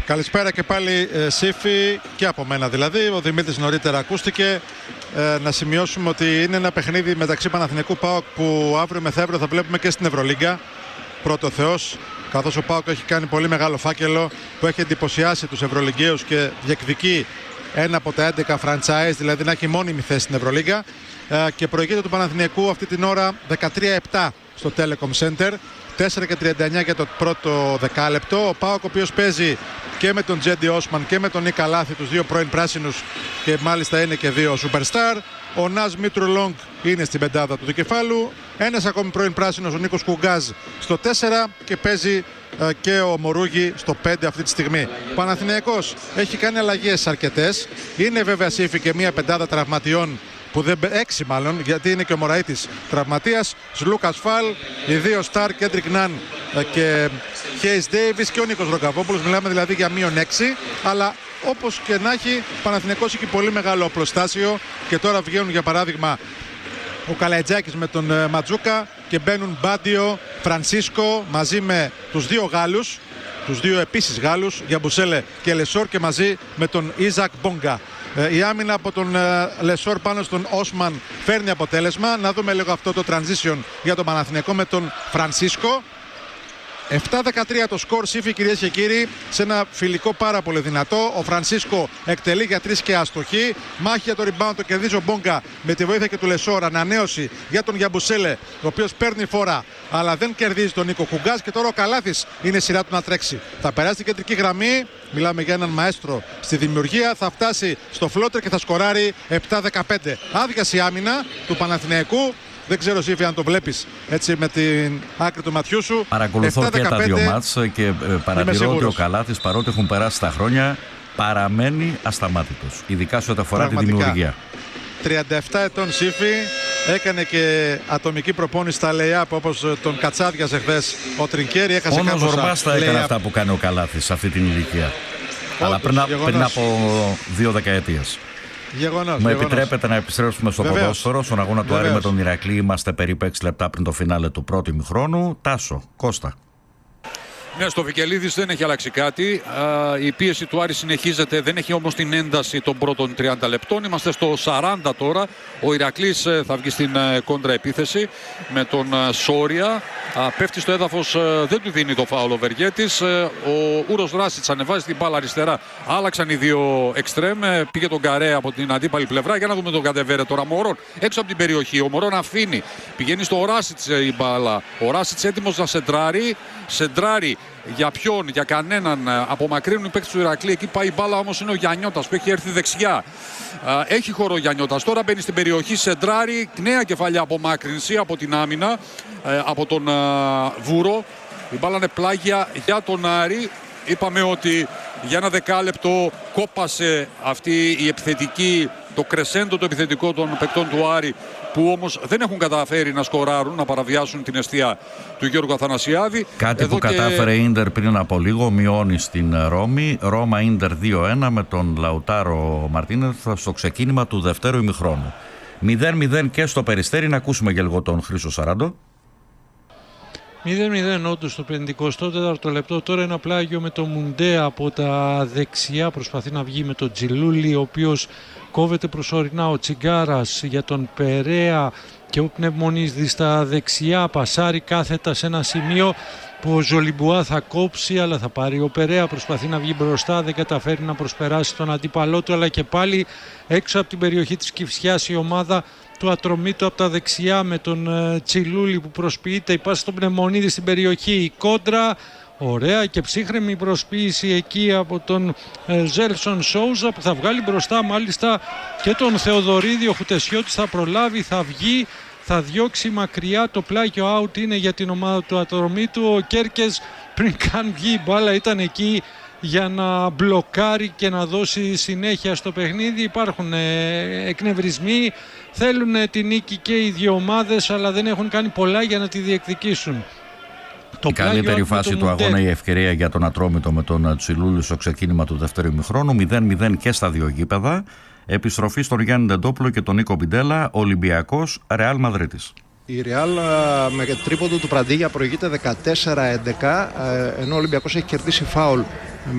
Καλησπέρα και πάλι Σύφη, και από μένα δηλαδή. Ο Δημήτρης νωρίτερα ακούστηκε. Να σημειώσουμε ότι είναι ένα παιχνίδι μεταξύ Παναθηναϊκού ΠΑΟΚ που αύριο μεθαύριο θα βλέπουμε και στην Ευρωλίγκα. Πρώτο Θεός, καθώς ο ΠΑΟΚ έχει κάνει πολύ μεγάλο φάκελο που έχει εντυπωσιάσει τους Ευρωλιγκαίους και διεκδικεί ένα από τα 11 franchise, δηλαδή να έχει μόνιμη θέση στην Ευρωλίγκα. Και προηγείται του Παναθηναϊκού αυτή την ώρα 13-7 στο Telecom Center. 4:39 για το πρώτο δεκάλεπτο. Ο ΠΑΟΚ, ο οποίος παίζει και με τον Τζέντι Όσμαν και με τον Νίκα Λάθη, τους δύο πρώην πράσινους, και μάλιστα είναι και δύο superstar. Ο Ναζ Μήτρου-Λόγκ είναι στην πεντάδα του δικεφάλου. Ένας ακόμη πρώην πράσινος, ο Νίκος Κουγκάζ, στο 4 και παίζει και ο Μορούγι στο 5 αυτή τη στιγμή. Ο Παναθηναϊκός έχει κάνει αλλαγές αρκετές. Είναι βέβαια Σύφη και μια πεντάδα τραυματιών που δεν, 6 μάλλον, γιατί είναι και ο Μωραΐτης τραυματίας. Λούκας Φαλ, οι δύο Σταρ, Κέντρικ Ναν και Χέις Ντέιβις και ο Νίκος Ρογκαβόπουλος. Μιλάμε δηλαδή για μείον 6, αλλά όπως και να έχει, ο Παναθηναϊκός έχει πολύ μεγάλο οπλοστάσιο και τώρα βγαίνουν για παράδειγμα ο Καλαϊτζάκης με τον Ματζούκα και μπαίνουν Μπάντιο, Φρανσίσκο μαζί με τους δύο Γάλλους, τους δύο επίσης Γάλλους, Γιαμπουσέλε και Λεσόρ, και μαζί με τον Ιζακ Μπόγκα. Η άμυνα από τον Λεσόρ πάνω στον Όσμαν φέρνει αποτέλεσμα. Να δούμε λίγο αυτό το transition για τον Παναθηναϊκό με τον Φρανσίσκο. 7-13 το σκορ, Σύφη, κυρίες και κύριοι, σε ένα φιλικό πάρα πολύ δυνατό. Ο Φρανσίσκο εκτελεί για 3 και αστοχή. Μάχη για το rebound, το κερδίζει ο Μπόγκα με τη βοήθεια και του Λεσόρ. Ανανέωση για τον Γιαμπουσέλε, ο οποίος παίρνει φόρα αλλά δεν κερδίζει τον Νίκο Κουγκάζ. Και τώρα ο Καλάθης είναι σειρά του να τρέξει. Θα περάσει την κεντρική γραμμή. Μιλάμε για έναν μαέστρο στη δημιουργία. Θα φτάσει στο φλότερ και θα σκοράρει 7-15. Άδειαση άμυνα του Παναθηναϊκού. Δεν ξέρω, Σύφη, αν το βλέπεις έτσι με την άκρη του ματιού σου. Παρακολουθώ και τα δύο μάτς και παρατηρώ ότι ο Καλάθης, παρότι έχουν περάσει τα χρόνια, παραμένει ασταμάτητος. Ειδικά σε ό,τι αφορά τη δημιουργία. 37 ετών, Σύφη. Έκανε και ατομική προπόνηση στα lay-up, όπως τον κατσάδιασε χθες ο Τρινκέρι. Έχασε μόνο ο Ζορμπάς τα έκανε αυτά που κάνει ο Καλάθης σε αυτή την ηλικία. Αλλά πριν από 2 δεκαετίες. Γεγονός. Μου επιτρέπετε να επιστρέψουμε στο ποδόσφαιρο, στον αγώνα του Άρη με τον Ηρακλή. Είμαστε περίπου 6 λεπτά πριν το φινάλε του πρώτου ημιχρόνου. Τάσο, Κώστα. Ναι, στο Βικελίδης δεν έχει αλλάξει κάτι. Η πίεση του Άρη συνεχίζεται, δεν έχει όμως την ένταση των πρώτων 30 λεπτών. Είμαστε στο 40 τώρα. Ο Ηρακλής θα βγει στην κόντρα επίθεση με τον Σόρια. Πέφτει στο έδαφος, δεν του δίνει το φάουλ ο Βεργέτης. Ο Ούρος Ράσιτς ανεβάζει την μπάλα αριστερά. Άλλαξαν οι δύο εξτρέμ. Πήγε τον Καρέ από την αντίπαλη πλευρά. Για να δούμε τον Κατεβέρε τώρα. Μωρόν έξω από την περιοχή. Ο Μωρόν αφήνει. Πηγαίνει στο Ράσιτς η μπάλα. Ο Ράσιτς έτοιμος να σεντράρει. Σεντράρει. Για ποιον, για κανέναν. Απομακρύνουν οι παίκτες του Ηρακλή. Εκεί πάει η μπάλα, όμως είναι ο Γιαννιώτας που έχει έρθει δεξιά. Έχει χώρο ο Γιαννιώτας. Τώρα μπαίνει στην περιοχή, σεντράρει. Νέα κεφαλιά απομάκρυνση από την άμυνα, από τον Βούρο. Η μπάλα είναι πλάγια για τον Άρη. Είπαμε ότι για ένα δεκάλεπτο κόπασε αυτή η επιθετική, το κρεσέντο το επιθετικό των παικτών του Άρη, που όμως δεν έχουν καταφέρει να σκοράρουν, να παραβιάσουν την εστία του Γιώργου Αθανασιάδη. Κάτι που κατάφερε η Ίντερ πριν από λίγο, μειώνει στην Ρώμη. Ρώμα Ίντερ 2-1 με τον Λαουτάρο Μαρτίνεθ στο ξεκίνημα του δευτέρου ημιχρόνου. 0-0 και στο Περιστέρι. Να ακούσουμε και λίγο τον Χρήστο Σαράντο. 0-0 όντως στο 54ο λεπτό. Τώρα ένα πλάγιο με το Μουντέ από τα δεξιά. Προσπαθεί να βγει με τον Τζιλούλη, ο οποίος κόβεται προσωρινά. Ο Τσιγκάρας για τον Περέα και ο Πνευμονίδης στα δεξιά. Πασάρει κάθετα σε ένα σημείο που ο Ζολιμπουά θα κόψει, αλλά θα πάρει ο Περέα. Προσπαθεί να βγει μπροστά, δεν καταφέρει να προσπεράσει τον αντίπαλό του, αλλά και πάλι έξω από την περιοχή της Κηφισιάς η ομάδα του Ατρομήτου από τα δεξιά με τον Τσιλούλη που προσποιείται. Η πάση στον Πνευμονίδη στην περιοχή. Η κόντρα, ωραία και ψύχρεμη προσποίηση εκεί από τον Ζέλσον Σόουζα που θα βγάλει μπροστά μάλιστα και τον Θεοδωρίδη. Ο Χουτεσιώτης θα προλάβει, θα βγει, θα διώξει μακριά. Το πλάγιο out είναι για την ομάδα του Ατρομήτου. Ο Κέρκες πριν καν βγει η μπάλα ήταν εκεί για να μπλοκάρει και να δώσει συνέχεια στο παιχνίδι. Υπάρχουν εκνευρισμοί, θέλουν τη νίκη και οι δύο ομάδες, αλλά δεν έχουν κάνει πολλά για να τη διεκδικήσουν. Η καλύτερη φάση του αγώνα, η ευκαιρία για τον Ατρόμητο με τον Τσιλούλη στο ξεκίνημα του δεύτερου ημιχρόνου. 0-0 και στα δύο γήπεδα. Επιστροφή στον Γιάννη Ντεντόπουλο και τον Νίκο Μπιντέλα. Ολυμπιακός, Ρεάλ Μαδρίτης. Η Ρεάλ με τρίποντο του Πραντίγια προηγείται 14-11, ενώ ο Ολυμπιακός έχει κερδίσει φάουλ